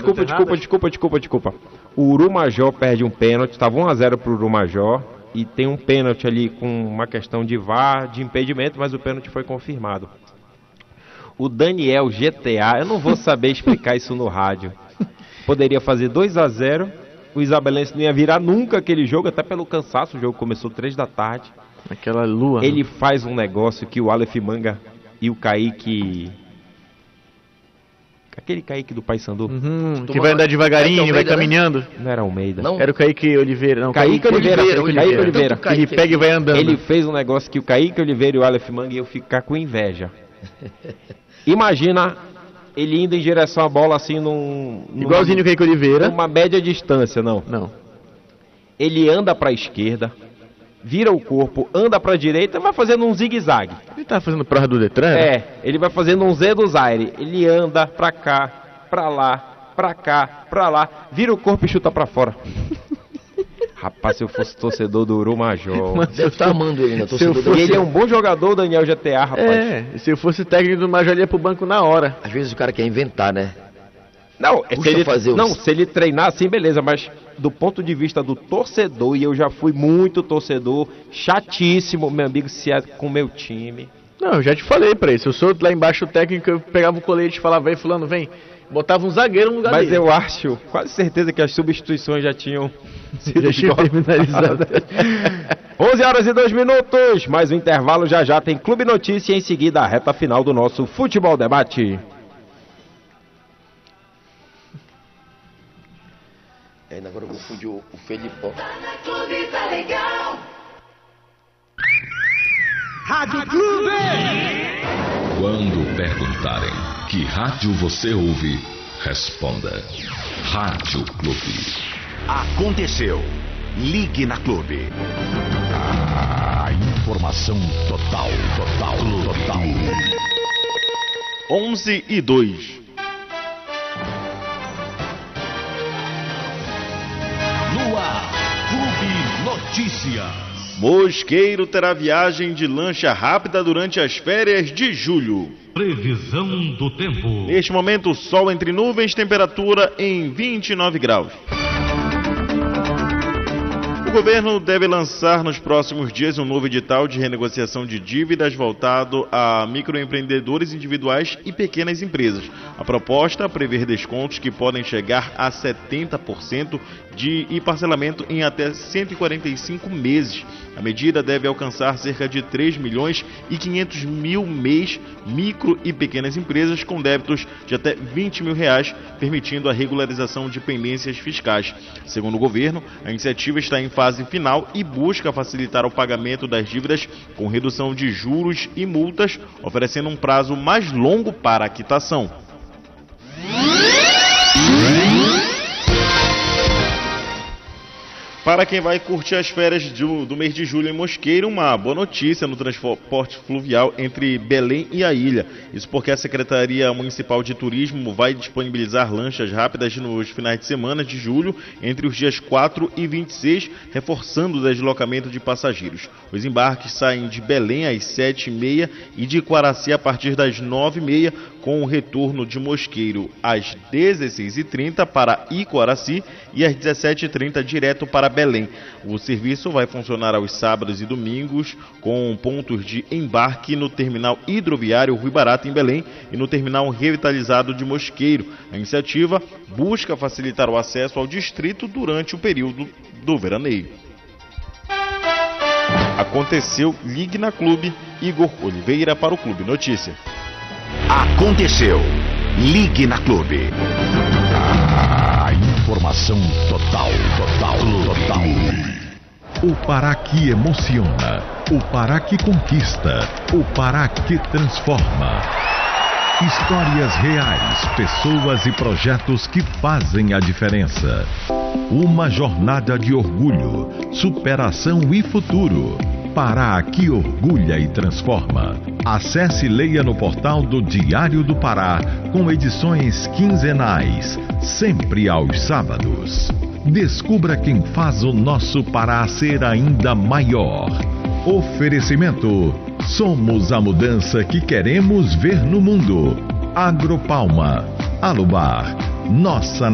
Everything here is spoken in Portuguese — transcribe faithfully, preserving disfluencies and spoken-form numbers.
desculpa, desculpa, desculpa, desculpa, desculpa. O Urumajó perde um pênalti, estava um a zero pro Urumajó. E tem um pênalti ali com uma questão de V A R, de impedimento, mas o pênalti foi confirmado. O Daniel G T A, eu não vou saber explicar isso no rádio. Poderia fazer dois a zero, o Isabelense não ia virar nunca aquele jogo, até pelo cansaço, o jogo começou três da tarde. Aquela lua. Ele né? faz um negócio que o Aleph Manga e o Kaique... Aquele Kaique do Paysandu. Uhum, que vai andar devagarinho, é vai caminhando. Né? Não era Almeida. Não? Era o Kaique Oliveira. Não, Kaique, Kaique Oliveira. Oliveira, Oliveira. Kaique Oliveira. Kaique. Ele pega e vai andando. Ele fez um negócio que o Kaique Oliveira e o Aleph Manga iam ficar com inveja. Imagina ele indo em direção à bola assim num... Igualzinho o Kaique Oliveira. Numa média distância, não. Não. Ele anda pra esquerda, vira o corpo, anda pra direita, vai fazendo um zigue-zague. Ele tá fazendo prova do Detran? É, ele vai fazendo um Zé do Zaire. Ele anda pra cá, pra lá, pra cá, pra lá, vira o corpo e chuta pra fora. Rapaz, se eu fosse torcedor do Urumajó... Mas eu tá amando ele, né? Torcedor fosse... do... E ele é um bom jogador, Daniel G T A, rapaz. É, se eu fosse técnico do Major, ele ia pro banco na hora. Às vezes o cara quer inventar, né? Não, se ele, fazer não os... se ele treinar assim, beleza, mas do ponto de vista do torcedor, e eu já fui muito torcedor, chatíssimo, meu amigo, se é com o meu time. Não, eu já te falei pra isso. Eu sou lá embaixo o técnico, eu pegava o colete e falava, vem fulano, vem. Botava um zagueiro no lugar Mas dele. eu acho, quase certeza que as substituições já tinham sido já finalizadas. onze horas e dois minutos, mais um intervalo, já já tem Clube Notícia e em seguida a reta final do nosso Futebol Debate. É, agora eu confundi o, o Felipão. Rádio Clube! Quando perguntarem que rádio você ouve, responda: Rádio Clube. Aconteceu. Ligue na Clube. A informação total, total, total. onze e dois. No ar, Clube Notícias. Mosqueiro terá viagem de lancha rápida durante as férias de julho. Previsão do tempo. Neste momento, sol entre nuvens, temperatura em vinte e nove graus. O governo deve lançar nos próximos dias um novo edital de renegociação de dívidas voltado a microempreendedores individuais e pequenas empresas. A proposta prevê descontos que podem chegar a setenta por cento de, e parcelamento em até cento e quarenta e cinco meses. A medida deve alcançar cerca de três milhões e quinhentos mil mês micro e pequenas empresas com débitos de até vinte mil reais, permitindo a regularização de pendências fiscais. Segundo o governo, a iniciativa está em fase final e busca facilitar o pagamento das dívidas com redução de juros e multas, oferecendo um prazo mais longo para a quitação. Para quem vai curtir as férias do, do mês de julho em Mosqueiro, uma boa notícia no transporte fluvial entre Belém e a ilha. Isso porque a Secretaria Municipal de Turismo vai disponibilizar lanchas rápidas nos finais de semana de julho, entre os dias quatro e vinte e seis, reforçando o deslocamento de passageiros. Os embarques saem de Belém às sete e meia e de Quaraci a partir das nove e meia, com o retorno de Mosqueiro às dezesseis e trinta para Iquaraci e às dezessete e trinta direto para Belém. O serviço vai funcionar aos sábados e domingos, com pontos de embarque no terminal hidroviário Rui Barata, em Belém, e no terminal revitalizado de Mosqueiro. A iniciativa busca facilitar o acesso ao distrito durante o período do veraneio. Aconteceu, ligue na Clube. Igor Oliveira para o Clube Notícia. Aconteceu. Ligue na Clube. A informação total, total, total. O Pará que emociona, o Pará que conquista, o Pará que transforma. Histórias reais, pessoas e projetos que fazem a diferença. Uma jornada de orgulho, superação e futuro. Pará que orgulha e transforma. Acesse e leia no portal do Diário do Pará, com edições quinzenais, sempre aos sábados. Descubra quem faz o nosso Pará ser ainda maior. Oferecimento: somos a mudança que queremos ver no mundo. Agropalma, Alubar, nossa